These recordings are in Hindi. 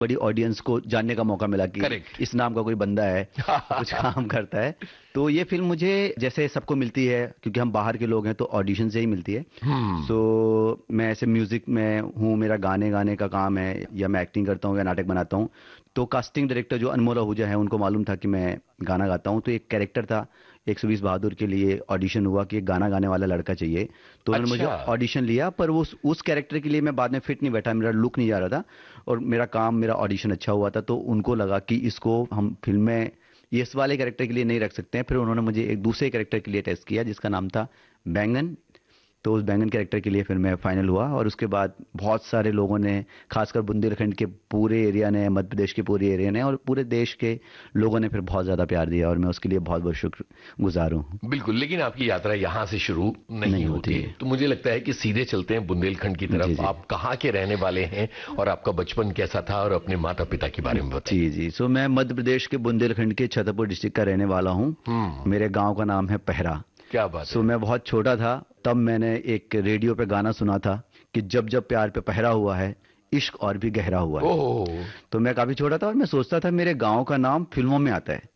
बड़ी ऑडियंस को जानने का मौका मिला कि करेक्ट। इस नाम का कोई बंदा है, कुछ काम करता है। तो ये फिल्म मुझे जैसे सबको मिलती है, क्योंकि हम बाहर के लोग हैं, तो ऑडिशन से ही मिलती है। सो मैं ऐसे म्यूजिक में हूँ, मेरा गाने गाने का काम है, या मैं एक्टिंग करता हूँ या नाटक बनाता हूँ। तो कास्टिंग डायरेक्टर जो अनमोल आहूजा है, उनको मालूम था कि मैं गाना गाता हूँ। तो एक कैरेक्टर था 120 बहादुर के लिए, ऑडिशन हुआ कि एक गाना गाने वाला लड़का चाहिए। तो उन्होंने मुझे अच्छा। ऑडिशन लिया, पर वो उस कैरेक्टर के लिए मैं बाद में फिट नहीं बैठा, मेरा लुक नहीं जा रहा था। और मेरा काम, मेरा ऑडिशन अच्छा हुआ था, तो उनको लगा कि इसको हम फिल्म में ये इस वाले कैरेक्टर के लिए नहीं रख सकते हैं। फिर उन्होंने मुझे एक दूसरे कैरेक्टर के लिए टेस्ट किया, जिसका नाम था बैंगन। तो उस बैंगन कैरेक्टर के लिए फिर मैं फाइनल हुआ, और उसके बाद बहुत सारे लोगों ने, खासकर बुंदेलखंड के पूरे एरिया ने, मध्य प्रदेश के पूरे एरिया ने, और पूरे देश के लोगों ने फिर बहुत ज़्यादा प्यार दिया, और मैं उसके लिए बहुत बहुत शुक्रगुजार हूँ। बिल्कुल, लेकिन आपकी यात्रा यहाँ से शुरू नहीं होती है। तो मुझे लगता है कि सीधे चलते हैं बुंदेलखंड की तरफ। जी जी आप कहाँ के रहने वाले हैं और आपका बचपन कैसा था, और अपने माता पिता के बारे में बताइए। जी जी। सो मैं मध्य प्रदेश के बुंदेलखंड के छतरपुर डिस्ट्रिक्ट का रहने वाला हूँ। मेरे गांव का नाम है पहरा। क्या बात सो है। मैं बहुत छोटा था, तब मैंने एक रेडियो पे गाना सुना था कि जब जब प्यार पे पहरा हुआ है, इश्क और भी गहरा हुआ है। ओह। तो मैं काफी छोटा था, और मैं सोचता था मेरे गांव का नाम फिल्मों में आता है।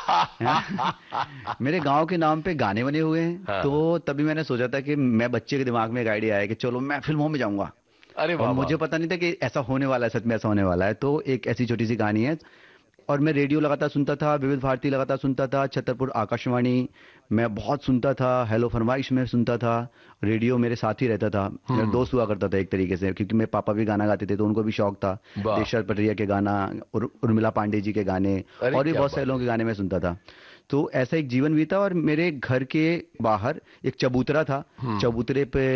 मेरे गांव के नाम पे गाने बने हुए हैं। हाँ। तो तभी मैंने सोचा था कि मैं, बच्चे के दिमाग में एक आइडिया आया कि चलो मैं फिल्मों में जाऊंगा। अरे और वाह वाह। मुझे पता नहीं था कि ऐसा होने वाला है, सच में ऐसा होने वाला है। तो एक ऐसी छोटी सी कहानी है। और मैं रेडियो लगातार सुनता था, विविध भारती लगातार सुनता था, छतरपुर आकाशवाणी मैं बहुत सुनता था, हेलो फरमाइश में सुनता था। रेडियो मेरे साथ ही रहता था, मेरा दोस्त हुआ करता था एक तरीके से, क्योंकि मेरे पापा भी गाना गाते थे, तो उनको भी शौक था। वाह। देशराज पटरिया के गाना, और उर्मिला पांडे जी के गाने, अरे और भी क्या बहुत सारे बात लोगों है। के गाने मैं सुनता था। तो ऐसा एक जीवन बीता। और मेरे घर के बाहर एक चबूतरा था। चबूतरे पे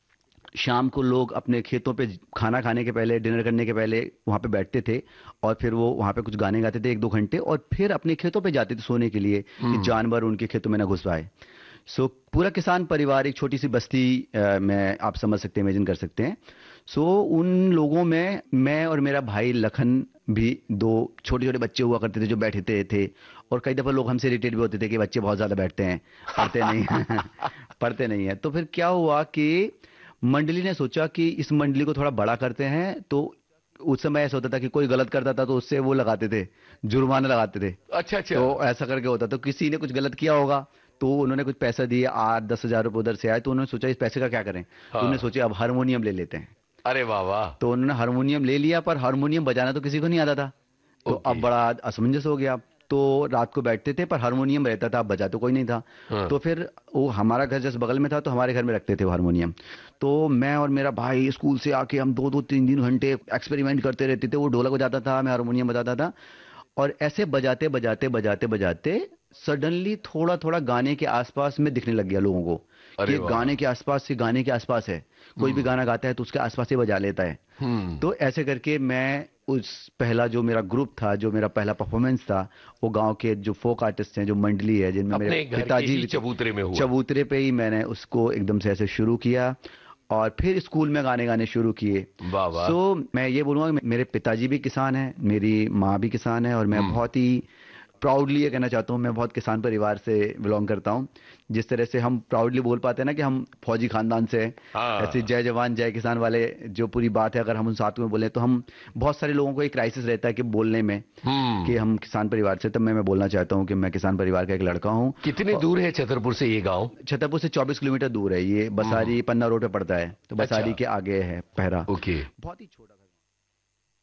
शाम को लोग अपने खेतों पे खाना खाने के पहले, डिनर करने के पहले वहां पे बैठते थे, और फिर वो वहां पे कुछ गाने गाते थे 1-2 घंटे, और फिर अपने खेतों पे जाते थे सोने के लिए, कि जानवर उनके खेतों में ना घुस पाए। सो पूरा किसान परिवार, एक छोटी सी बस्ती में, आप समझ सकते हैं, इमेजिन कर सकते हैं। सो उन लोगों में मैं और मेरा भाई लखन भी, दो छोटे छोटे बच्चे हुआ करते थे जो बैठते थे। और कई दफा लोग हमसे इरिटेट भी होते थे कि बच्चे बहुत ज्यादा बैठते हैं, पढ़ते नहीं हैं। पढ़ते नहीं है। तो फिर क्या हुआ कि मंडली ने सोचा कि इस मंडली को थोड़ा बड़ा करते हैं। तो उस समय ऐसा होता था कि कोई गलत करता था तो उससे वो लगाते थे, जुर्माना लगाते थे। अच्छा अच्छा। तो ऐसा करके होता, तो किसी ने कुछ गलत किया होगा, तो उन्होंने कुछ पैसा दिए, 8-10 हज़ार रुपये उधर से आए। तो उन्होंने सोचा इस पैसे का क्या करें। तो उन्होंने हाँ। सोचा अब हारमोनियम ले लेते हैं। अरे वाह वाह। तो उन्होंने हारमोनियम ले लिया, पर हारमोनियम बजाना तो किसी को नहीं आता था। तो ओके। अब बड़ा असमंजस हो गया। तो रात को बैठते थे, पर हारमोनियम रहता था, अब बजा तो कोई नहीं था। हाँ। तो फिर वो, हमारा घर जैसे बगल में था, तो हमारे घर में रखते थे वो हारमोनियम। तो मैं और मेरा भाई स्कूल से आके हम 2-2 3-3 घंटे एक्सपेरिमेंट करते रहते थे। वो ढोलक बजाता था, मैं हारमोनियम बजाता था। और ऐसे बजाते बजाते बजाते बजाते सडनली थोड़ा थोड़ा गाने के आसपास में दिखने लग गया लोगों को, कि अरे ये वाह। गाने के आसपास से, गाने के आसपास है। कोई भी गाना गाता है तो उसके आसपास ही बजा लेता है। हम्म। तो ऐसे करके मैं उस, पहला जो मेरा ग्रुप था, जो मेरा पहला परफॉर्मेंस था, वो गांव के जो फोक आर्टिस्ट हैं, जो मंडली है, जिनमें मेरे अपने घर के पिताजी ही भी थे, चबूतरे में हुआ। चबूतरे पे ही मैंने उसको एकदम से ऐसे शुरू किया। और फिर स्कूल में गाने गाने शुरू किए। वाह वाह। सो मैं ये बोलूँगा कि मेरे पिताजी भी किसान हैं, मेरी माँ भी किसान है, और मैं बहुत ही प्राउडली ये कहना चाहता हूँ, मैं बहुत किसान परिवार से बिलोंग करता हूँ। जिस तरह से हम प्राउडली बोल पाते हैं ना कि हम फौजी खानदान से हैं, ऐसे हाँ। जय जवान जय किसान वाले जो पूरी बात है, अगर हम उन साथ में बोले, तो हम, बहुत सारे लोगों को एक क्राइसिस रहता है कि बोलने में, कि हम किसान परिवार से। तब मैं बोलना चाहता हूँ कि मैं किसान परिवार का एक लड़का हूँ। कितने दूर है छतरपुर से ये गांव। छतरपुर से 24 किलोमीटर दूर है ये, बसारी पन्ना रोड पे पड़ता है, तो अच्छा। बसारी के आगे है पहरा। ओके। बहुत ही छोटा